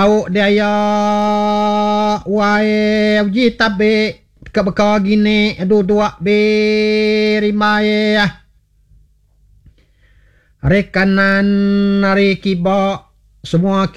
Au dia ya wae uji tabe ka gini dua berimae rekanan nari kiba semua